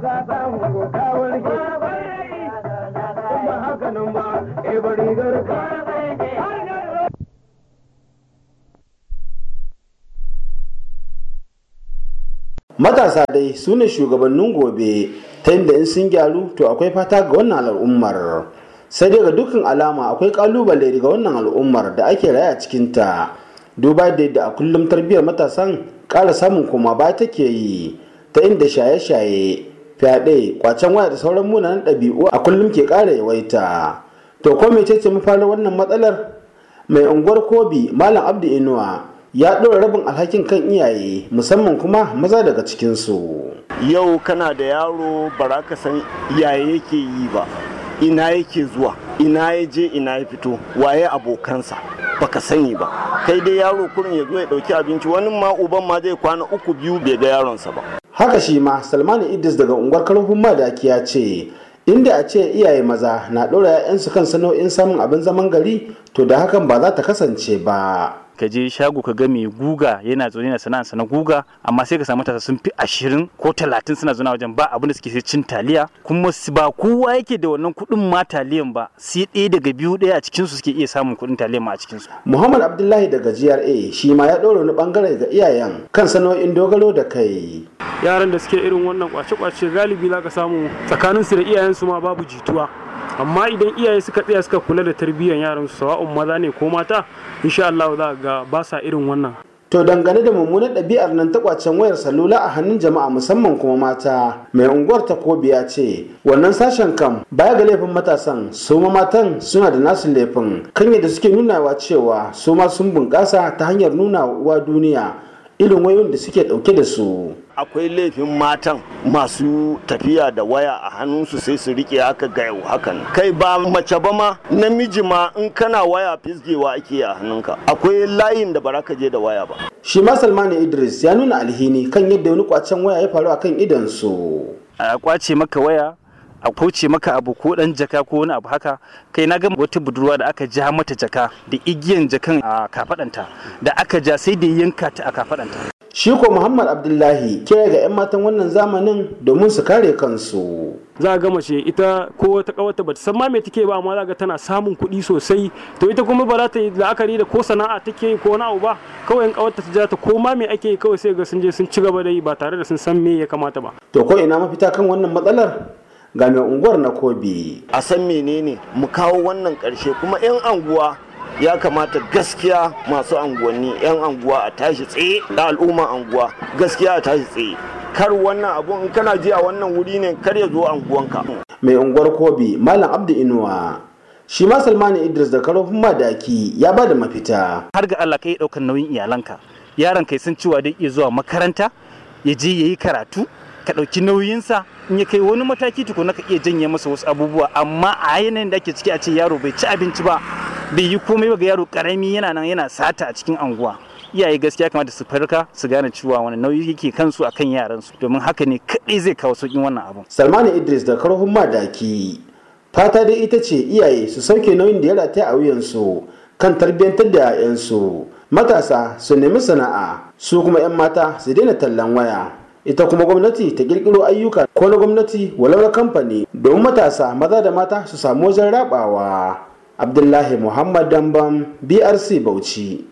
ka samu ka warke kuma haka nan ba bari garka. Matasa dai su ne shugabannin gobe, ta inda in sun gyaru to akwai fata ga wannan al'ummar. Sai dai ga dukkan alama akwai kalubale daga wannan al'ummar da ake raya cikinta, duba da yadda a kullum tarbiyyar matasan ƙara samun koma ba take yi, ta inda shaye-shaye, fyaɗe, kwacen waya da sauran munanan ɗabi'u a kullum ke ƙara yawaita. To ko mece ce mafarin wannan matsalar? Mai unguwar Kobi Malam Abdu Inuwa ya ɗora rabin alhakin kan iyaye, musamman kuma maza daga cikinsu. Yau kana da yaro bara ka san iyaye yake yi ba, ina yake zuwa, ina ya je, ina ya fito, waye abokansa baka sani ba. Kai dai yaro kurin ya zo ya ɗauki abinci, wani ma uban ma zai kwana 3-2 bai ga yaronsa ba. Haka shi ma Salmanu Idris daga unguwar Karfin Madaki ya ce, inda a ce iyaye maza na ɗora 'ya'yansu kan sana'o'in samun abin zaman gari, to da hakan ba za ta kasance ba. Ka je shago ka ga mai guga yana zaune na sana'arsa na guga, amma sai ka samu matasa sun fi 20 ko 30 suna zaune wajen ba abin da suke sai cin taliya, kuma ba kowa yake da wannan kuɗin ma taliyan ba, sai ɗaya daga biyu ɗaya a cikin su suke iya samun kuɗin taliyan ma a cikin su. Muhammad Abdullahi daga GRA shi ma ya ɗora wani bangare ga iyayen kan sana'o'in dogaro da kai. Yaran da suke irin wannan kwace-kwace galibi za ka samu tsakanin su da iyayen su ma babu jituwa. Amma idan iyaye suka tsaya suka kula da tarbiyyar yaran su, sawa'un maza ne ko mata, insha Allah za ga ba sa irin wannan. To dangane da mummunar ɗabi'ar nan ta kwacen wayar salula a hannun jama'a musamman kuma mata, mai unguwar ta Kobi ya ce wannan sashen kam baya ga laifin matasan, su ma matan suna da nasu laifin kan yadda suke nunawa cewa su ma sun bunƙasa ta hanyar nuna wa duniya irin wayoyin da suke ɗauke da su. Akwai laifin matan masu tafiya da waya a hannunsu sai su rike haka ga yau hakan. Kai ba mace ba ma, namiji ma in kana waya fisgewa ake a hannunka. Akwai layin da ba ka je da waya ba. Shi ma Salmanu Idris ya nuna alhini kan yadda wani kwacen waya ya faru a kan idansu. A kwace maka waya, a kauce maka abu ko dan jaka ko wani abu haka. Kai na ga wata budurwa da aka ja mata jaka da igiyan jakan a kafadanta, da aka ja sai da yanka ta a kafadanta. Shi ko Muhammad Abdullahi kira ga 'yan matan wannan zamanin domin su kare kansu. Za ga mace ita ko wata kawata bata san ma me take ba, amma za ga tana samun kuɗi sosai, to ita kuma ba za ta yi la'akari da ko sana'a take ko wani abu ba, kawai in kawarta ta ja ta ko ma me ake yi kawai sai ga sun je sun ci gaba da yi ba tare da sun san me ya kamata ba. To ko ina mafita kan wannan matsalar? Ga mai unguwar na Kobi. A san menene mu kawo wannan ƙarshe, kuma 'yan anguwa ya kamata gaskiya, masu anguwanni 'yan anguwa a tashi tsaye, da al'umma anguwa gaskiya a tashi tsaye. Kar wannan abun in kana ji a wannan wuri ne kar ya zo anguwanka. Mai unguwar Kobi Malam Abdu Inuwa shi ma Salmanu Idris da Karfin Madaki ya ba da mafita. Har ga Allah kai ɗaukar nauyin iyalanka, yaron kai sun cewa dai iya zuwa makaranta ya je ya yi karatu, ka ɗauki nauyinsa, in ya kai wani mataki tukuna ka iya janye masa wasu abubuwa. Amma a yanayin da ake ciki a ce yaro bai ci abinci ba, bai yi komai ba, ga yaro karami yana nan yana sata a cikin anguwa, iyaye gaskiya kamata su farka su gane cewa wani nauyi yake kansu akan yaransu, domin haka ne kaɗai zai kawo sauƙin wannan abun. Salmanu Idris da Karfin Madaki fata dai ita ce iyaye su sauke nauyin da ya rataya a wuyansu kan tarbiyyantar da 'ya'yansu. Matasa su nemi sana'a, su kuma 'yan mata su daina tallan waya. Ita kuma gwamnati ta kirkiro ayyuka ko na gwamnati walau na kamfani domin matasa maza da mata su samu wajen rabawa. Abdullahi Muhammad Dambam, BRC Bauchi.